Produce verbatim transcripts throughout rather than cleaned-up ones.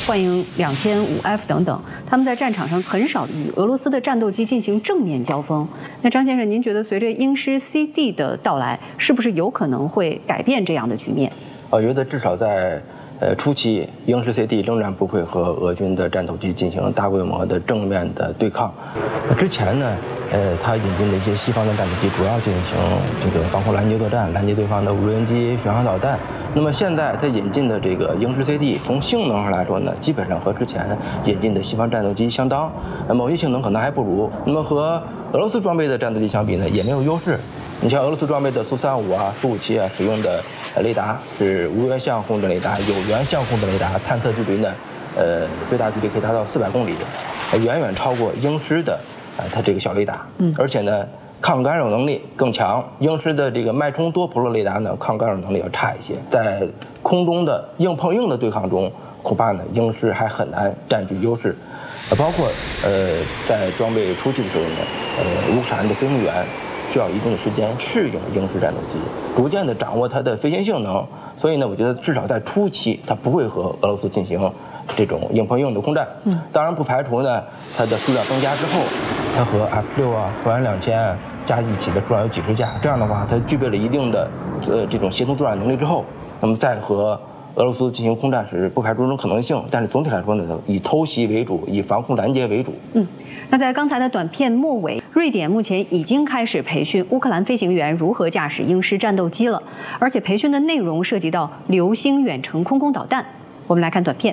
幻影两千五 F 等等，他们在战场上很少与俄罗斯的战斗机进行正面交锋。那张先生，您觉得随着鹰狮 C D 的到来，是不是有可能会改变这样的局面？ 我觉得至少在呃初期，鹰狮 C D 仍然不会和俄军的战斗机进行大规模的正面的对抗。之前呢，呃，它引进的一些西方的战斗机主要进行这个防空拦截作战，拦截对方的无人机、巡航导弹。那么现在它引进的这个鹰狮 C D， 从性能上来说呢，基本上和之前引进的西方战斗机相当，某些性能可能还不如。那么和俄罗斯装备的战斗机相比呢，也没有优势。你像俄罗斯装备的苏三五啊、苏五七啊，使用的雷达是无源相控制雷达，有源相控制雷达，探测距离呢，呃，最大距离可以达到四百公里，远远超过鹰狮的啊、呃、它这个小雷达。嗯，而且呢，抗干扰能力更强。鹰狮的这个脉冲多普勒雷达呢，抗干扰能力要差一些，在空中的硬碰硬的对抗中，恐怕呢鹰狮还很难占据优势。呃，包括呃在装备初期的时候呢，呃乌克兰的飞行员需要一定的时间适应鹰狮战斗机，逐渐的掌握它的飞行性能。所以呢，我觉得至少在初期，它不会和俄罗斯进行这种硬碰硬的空战。嗯，当然不排除呢，它的数量增加之后，它和 F 六啊、幻影两千啊加一起的数量有几十架，这样的话，它具备了一定的呃这种协同作战能力之后，那么再和俄罗斯进行空战是不排除这种可能性。但是总体来说呢，以偷袭为主，以防空拦截为主。 嗯。那在刚才的短片末尾，瑞典目前已经开始培训乌克兰飞行员如何驾驶鹰狮战斗机了，而且培训的内容涉及到流星远程空空导弹。我们来看短片。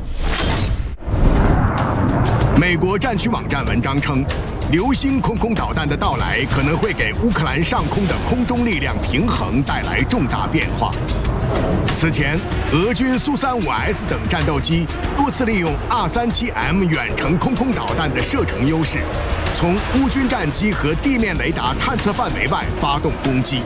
美国战区网站文章称，流星空空导弹的到来可能会给乌克兰上空的空中力量平衡带来重大变化。此前，俄军苏三五 S 等战斗机多次利用 R 三七 M 远程空空导弹的射程优势，从乌军战机和地面雷达探测范围外发动攻击。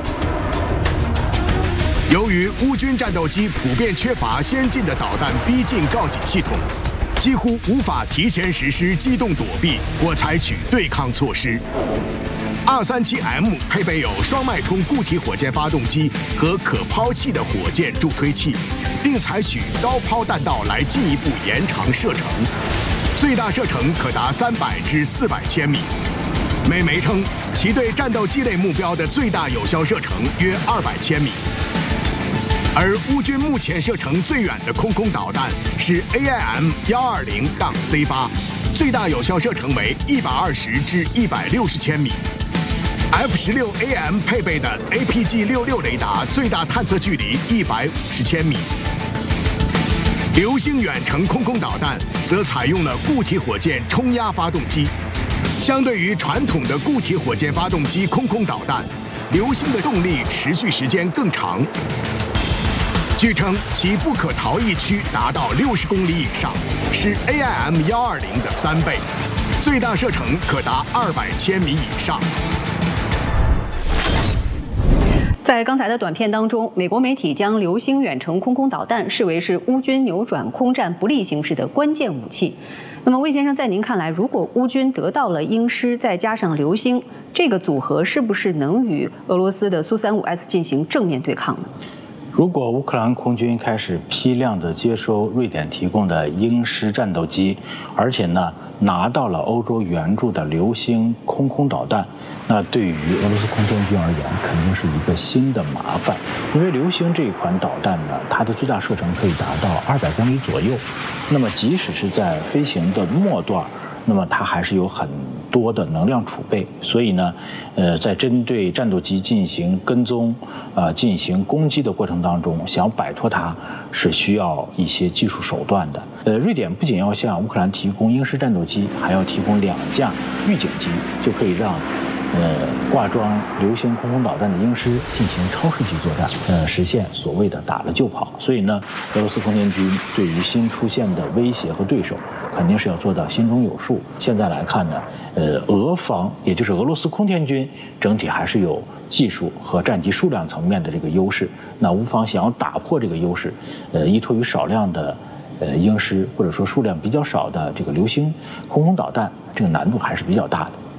由于乌军战斗机普遍缺乏先进的导弹逼近告警系统，几乎无法提前实施机动躲避或采取对抗措施。R 三七 M 配备有双脉冲固体火箭发动机和可抛弃的火箭助推器，并采取高抛弹道来进一步延长射程，最大射程可达三百至四百千米。美媒称，其对战斗机类目标的最大有效射程约二百千米。而乌军目前射程最远的空空导弹是 A I M 一二零 C 八，最大有效射程为一百二十至一百六十千米。F 十六 A M 配备的 A P G 六六雷达最大探测距离一百五十千米。流星远程空空导弹则采用了固体火箭冲压发动机，相对于传统的固体火箭发动机空空导弹，流星的动力持续时间更长。据称，其不可逃逸区达到六十公里以上，是 A I M 一二零的三倍，最大射程可达二百千米以上。 在刚才的短片当中，美国媒体将流星远程空空导弹视为是乌军扭转空战不利形势的关键武器。那么，魏先生，在您看来，如果乌军得到了鹰狮，再加上流星，这个组合是不是能与俄罗斯的苏三五 S 进行正面对抗呢？ 如果乌克兰空军开始批量的接收瑞典提供的鹰狮战斗机，而且呢拿到了欧洲援助的流星空空导弹，那对于俄罗斯空天军而言肯定是一个新的麻烦。因为流星这一款导弹呢，它的最大射程可以达到二百公里左右，那么即使是在飞行的末段，那么它还是有很多的能量储备，所以呢，呃，在针对战斗机进行跟踪、啊、呃、进行攻击的过程当中，想摆脱它是需要一些技术手段的。呃，瑞典不仅要向乌克兰提供鹰狮战斗机，还要提供两架预警机，就可以让呃挂装流星空空导弹的鹰狮进行超视距作战，呃，实现所谓的打了就跑。所以呢，俄罗斯空天军对于新出现的威胁和对手，肯定是要做到心中有数。现在来看呢，呃，俄方也就是俄罗斯空天军整体还是有技术和战机数量层面的这个优势。那乌方想要打破这个优势，呃，依托于少量的呃鹰狮或者说数量比较少的这个流星空空导弹，这个难度还是比较大的。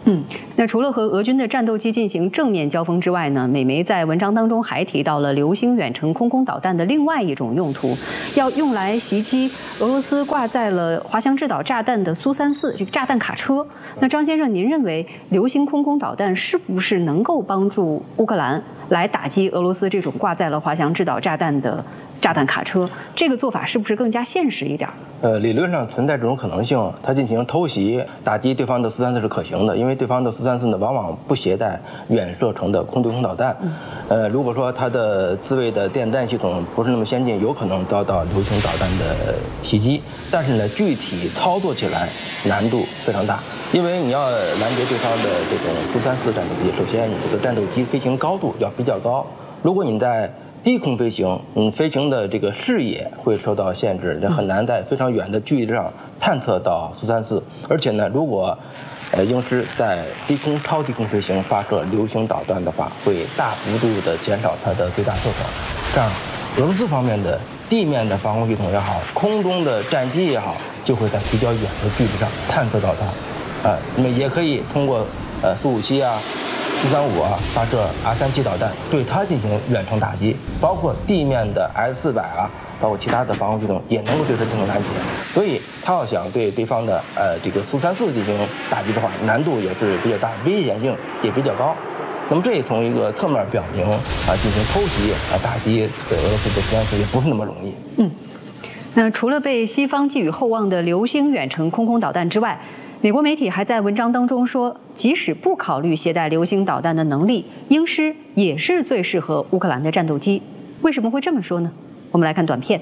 嗯，那除了和俄军的战斗机进行正面交锋之外呢，美媒在文章当中还提到了流星远程空空导弹的另外一种用途，要用来袭击俄罗斯挂载了滑翔制导炸弹的苏三四这个炸弹卡车。那张先生，您认为流星空空导弹是不是能够帮助乌克兰来打击俄罗斯这种挂载了滑翔制导炸弹的炸弹卡车？这个做法是不是更加现实一点？ 呃，理论上存在这种可能性，它进行偷袭打击对方的苏三四是可行的，因为对方的苏三四呢往往不携带远射程的空对空导弹。呃，如果说它的自卫的电弹系统不是那么先进，有可能遭到流星导弹的袭击。但是呢，具体操作起来难度非常大，因为你要拦截对方的这种苏三四战斗机，首先你这个战斗机飞行高度要比较高，如果你在低空飞行，嗯，飞行的这个视野会受到限制，这很难在非常远的距离上探测到苏三四。而且呢，如果呃鹰狮在低空、超低空飞行发射流星导弹的话，会大幅度的减少它的最大射程。这样，俄罗斯方面的地面的防空系统也好，空中的战机也好，就会在比较远的距离上探测到它。啊，那么也可以通过呃苏五七啊。苏三五啊，发射 R 三七导弹对它进行远程打击，包括地面的 S 四百啊，包括其他的防空系统也能够对它进行拦截。所以，它要想对对方的呃这个苏三四进行打击的话，难度也是比较大，危险性也比较高。那么这也从一个侧面表明啊，进行偷袭啊打击对俄罗斯的苏三四也不是那么容易。 嗯，那除了被西方寄予厚望的流星远程空空导弹之外，美国媒体还在文章当中说，即使不考虑携带流星导弹的能力，鹰狮也是最适合乌克兰的战斗机。为什么会这么说呢？我们来看短片。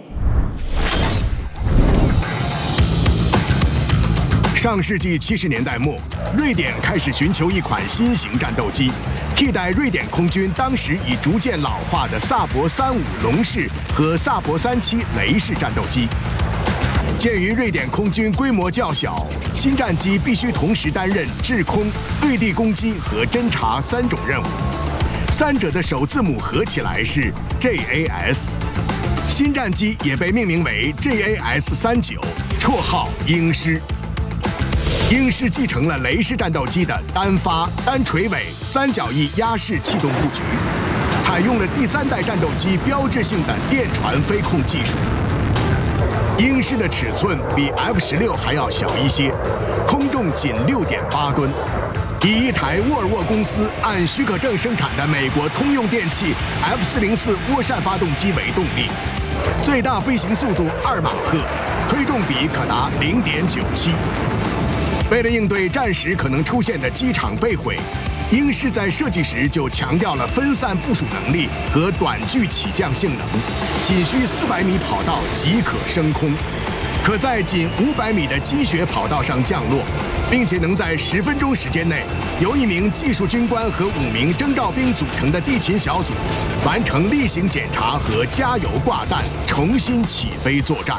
上世纪七十年代末，瑞典开始寻求一款新型战斗机，替代瑞典空军当时已逐渐老化的萨博三五龙式和萨博三七雷式战斗机。鉴于瑞典空军规模较小，新战机必须同时担任制空、对地攻击和侦察三种任务，三者的首字母合起来是 J A S。新战机也被命名为 J A S 三九，绰号鹰狮。鹰狮继承了雷式战斗机的单发、单垂尾、三角翼压式气动布局，采用了第三代战斗机标志性的电传飞控技术。鹰狮的尺寸比 F 十六还要小一些，空重仅 六点八吨，以一台沃尔沃公司按许可证生产的美国通用电气 F 四零四涡扇发动机为动力，最大飞行速度二马赫，推重比可达 零点九七。为了应对战时可能出现的机场被毁，鹰狮在设计时就强调了分散部署能力和短距起降性能，仅需四百米跑道即可升空，可在仅五百米的积雪跑道上降落，并且能在十分钟时间内，由一名技术军官和五名征召兵组成的地勤小组，完成例行检查和加油挂弹，重新起飞作战。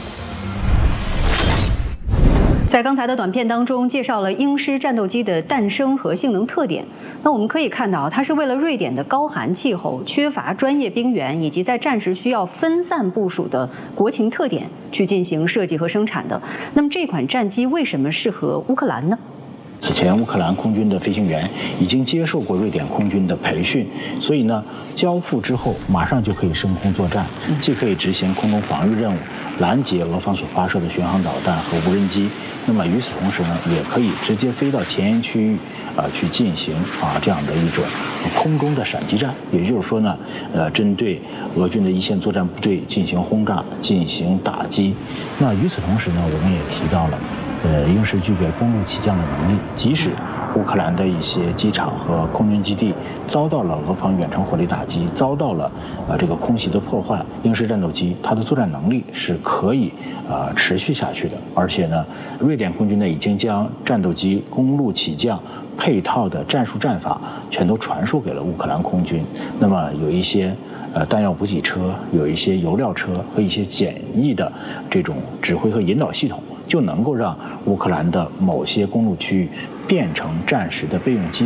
在刚才的短片当中，介绍了鹰狮战斗机的诞生和性能特点。那我们可以看到，它是为了瑞典的高寒气候、缺乏专业兵员以及在战时需要分散部署的国情特点去进行设计和生产的。那么这款战机为什么适合乌克兰呢？ 此前，乌克兰空军的飞行员已经接受过瑞典空军的培训，所以呢，交付之后马上就可以升空作战，既可以执行空中防御任务，拦截俄方所发射的巡航导弹和无人机。那么与此同时呢，也可以直接飞到前沿区域啊、呃、去进行啊这样的一种空中的闪击战。也就是说呢，呃，针对俄军的一线作战部队进行轰炸、进行打击。那与此同时呢，我们也提到了。呃，鹰狮具备公路起降的能力，即使乌克兰的一些机场和空军基地遭到了俄方远程火力打击，遭到了呃这个空袭的破坏，鹰狮战斗机它的作战能力是可以呃持续下去的。而且呢，瑞典空军呢已经将战斗机公路起降配套的战术战法全都传授给了乌克兰空军。那么有一些呃弹药补给车，有一些油料车和一些简易的这种指挥和引导系统，就能够让乌克兰的某些公路区域变成战时的备用机场。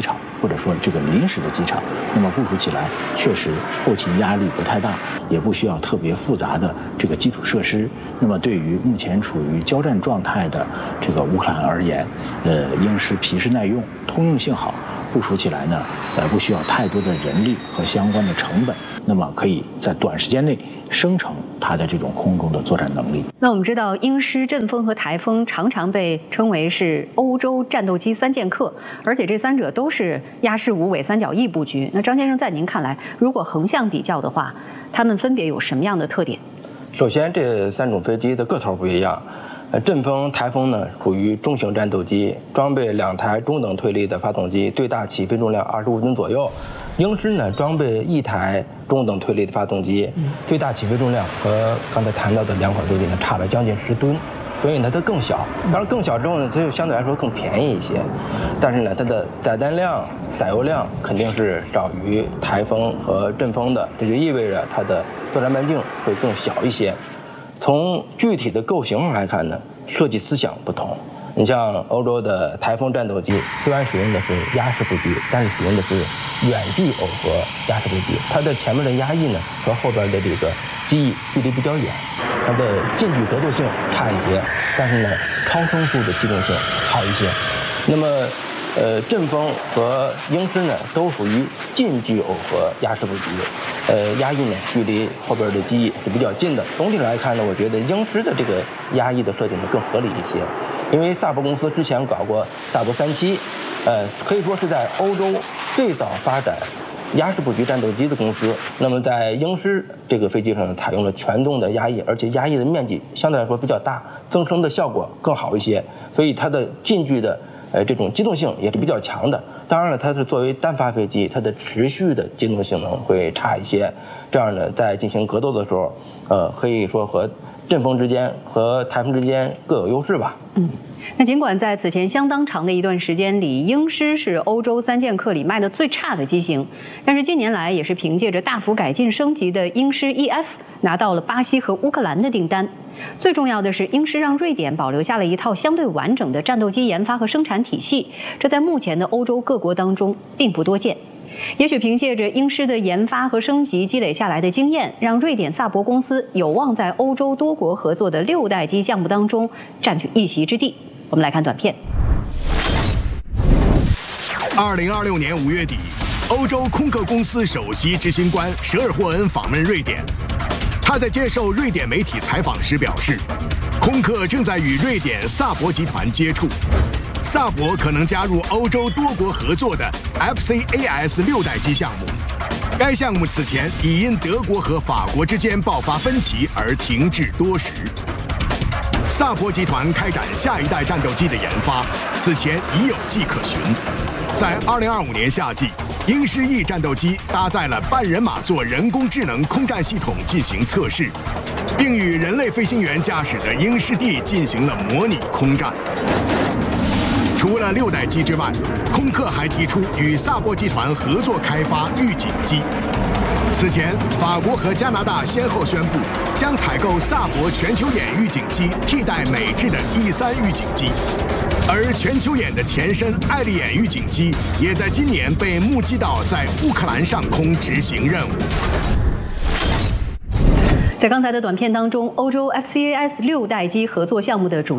或者说这个临时的机场，那么部署起来确实后勤压力不太大，也不需要特别复杂的这个基础设施。那么对于目前处于交战状态的这个乌克兰而言，呃，鹰狮皮实耐用，通用性好，部署起来呢，呃，不需要太多的人力和相关的成本，那么可以在短时间内生成它的这种空中的作战能力。 那我们知道，鹰狮、阵风和台风常常被称为是欧洲战斗机三剑客，而且这三者都是鸭式无尾三角翼布局。那张先生，在您看来，如果横向比较的话，它们分别有什么样的特点？ 首先，这三种飞机的个头不一样。呃，阵风、台风呢属于中型战斗机，装备两台中等推力的发动机，最大起飞重量二十五吨左右。鹰狮呢装备一台中等推力的发动机，最大起飞重量和刚才谈到的两款飞机呢差了将近十吨，所以呢它更小。当然更小之后呢，它就相对来说更便宜一些，但是呢它的载弹量、载油量肯定是少于台风和阵风的，这就意味着它的作战半径会更小一些。从具体的构型上来看呢，设计思想不同。你像欧洲的台风战斗机，虽然使用的是鸭式布局，但是使用的是远距耦合鸭式布局，它的前面的压翼呢和后边的这个机翼距离比较远，它的近距格斗性差一些，但是呢超声速的机动性好一些。那么呃，阵风和鹰狮呢都属于近距耦合鸭式布局，呃，压翼呢距离后边的机翼是比较近的。总体来看呢，我觉得鹰狮的这个压翼的设计呢更合理一些，因为萨博公司之前搞过萨博三七，呃，可以说是在欧洲最早发展鸭式布局战斗机的公司。那么在鹰狮这个飞机上呢，采用了全动的压翼，而且压翼的面积相对来说比较大，增声的效果更好一些，所以它的近距的呃，这种机动性也是比较强的。当然了，它是作为单发飞机，它的持续的机动性能会差一些。这样呢，在进行格斗的时候，呃，可以说和阵风之间和台风之间各有优势吧。 嗯，那尽管在此前相当长的一段时间里，鹰狮是欧洲三剑客里卖的最差的机型，但是近年来也是凭借着大幅改进升级的鹰狮 E F 拿到了巴西和乌克兰的订单。最重要的是，鹰狮让瑞典保留下了一套相对完整的战斗机研发和生产体系，这在目前的欧洲各国当中并不多见。也许凭借着鹰狮的研发和升级积累下来的经验，让瑞典萨博公司有望在欧洲多国合作的六代机项目当中占据一席之地。我们来看短片。 二零二六年五月底，欧洲空客公司首席执行官舍尔霍恩访问瑞典。他在接受瑞典媒体采访时表示，空客正在与瑞典萨博集团接触，萨博可能加入欧洲多国合作的 F C A S 六代机项目。该项目此前已因德国和法国之间爆发分歧而停滞多时。萨博集团开展下一代战斗机的研发，此前已有迹可循。在二零二五年夏季，鹰狮 E 战斗机搭载了半人马座人工智能空战系统进行测试，并与人类飞行员驾驶的鹰狮 D 进行了模拟空战。除了六代机之外，空客还提出与萨博集团合作开发预警机。此前，法国和加拿大先后宣布将采购萨博全球眼预警机替代美制的 E 三预警机，而全球眼的前身爱丽眼预警机也在今年被目击到在乌克兰上空执行任务。 在刚才的短片当中，欧洲 F C A S 六代机合作项目的主